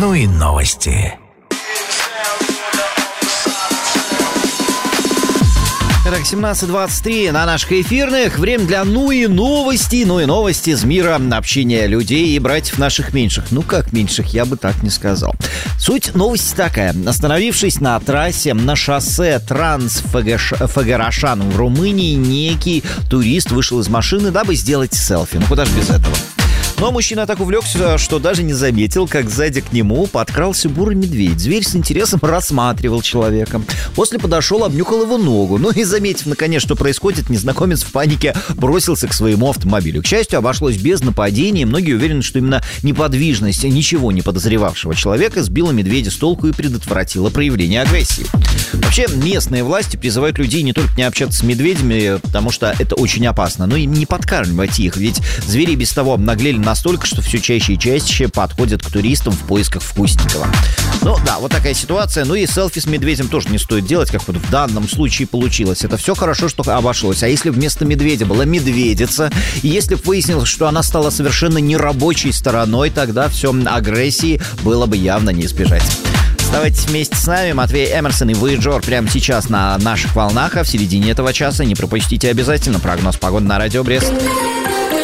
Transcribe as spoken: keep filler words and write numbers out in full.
Ну и новости. Итак, семнадцать двадцать три на наших эфирных. Время для ну и новости. Ну и новости из мира общения людей и братьев наших меньших. Ну как меньших, я бы так не сказал. Суть новости такая. Остановившись на трассе на шоссе Транс-Фагерашан в Румынии, некий турист вышел из машины, дабы сделать селфи. Ну куда же без этого? Но мужчина так увлекся, что даже не заметил, как сзади к нему подкрался бурый медведь. Зверь с интересом рассматривал человека. После подошел, обнюхал его ногу. Ну и, заметив, наконец, что происходит, незнакомец в панике бросился к своему автомобилю. К счастью, обошлось без нападения. Многие уверены, что именно неподвижность ничего не подозревавшего человека сбила медведя с толку и предотвратила проявление агрессии. Вообще, местные власти призывают людей не только не общаться с медведями, потому что это очень опасно, но и не подкармливать их. Ведь звери без того обнаглели настолько, что все чаще и чаще подходят к туристам в поисках вкусненького. Ну да, вот такая ситуация. Ну и селфи с медведем тоже не стоит делать, как вот в данном случае получилось. Это все хорошо, что обошлось. А если вместо медведя была медведица, и если бы выяснилось, что она стала совершенно нерабочей стороной, тогда все агрессии было бы явно не избежать. Оставайтесь вместе с нами. Матвей Эмерсон и Voyager прямо сейчас на наших волнах, а в середине этого часа не пропустите обязательно прогноз погоды на радио Брест.